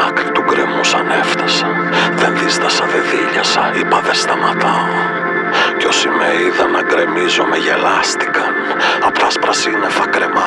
άκρη του γκρεμού σαν έφτασα. Δεν δίστασα, δεν δίλιασα, είπα δεν σταματάω. Κι όσοι με είδαν να γκρεμίζω με γελάστηκαν.